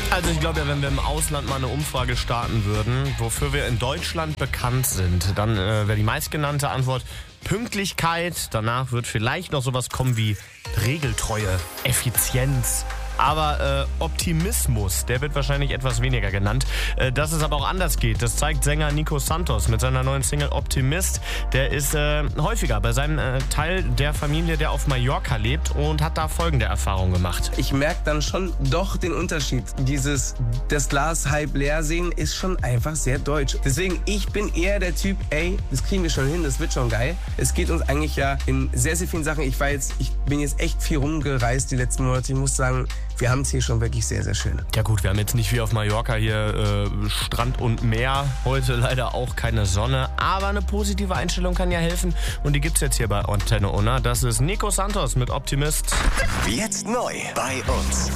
Also ich glaube ja, wenn wir im Ausland mal eine Umfrage starten würden, wofür wir in Deutschland bekannt sind, dann wäre die meistgenannte Antwort Pünktlichkeit. Danach wird vielleicht noch sowas kommen wie Regeltreue, Effizienz. Aber Optimismus, der wird wahrscheinlich etwas weniger genannt. Dass es aber auch anders geht, das zeigt Sänger Nico Santos mit seiner neuen Single Optimist. Der ist häufiger bei seinem Teil der Familie, der auf Mallorca lebt, und hat da folgende Erfahrung gemacht. Ich merke dann schon doch den Unterschied. Das Glas halb leer sehen ist schon einfach sehr deutsch. Deswegen, ich bin eher der Typ, das kriegen wir schon hin, das wird schon geil. Es geht uns eigentlich ja in sehr, sehr vielen Sachen. Ich bin jetzt echt viel rumgereist die letzten Monate. Ich muss sagen, wir haben es hier schon wirklich sehr, sehr schön. Ja gut, wir haben jetzt nicht wie auf Mallorca hier Strand und Meer. Heute leider auch keine Sonne. Aber eine positive Einstellung kann ja helfen. Und die gibt's jetzt hier bei Antenne Unna. Das ist Nico Santos mit Optimist. Jetzt neu bei uns.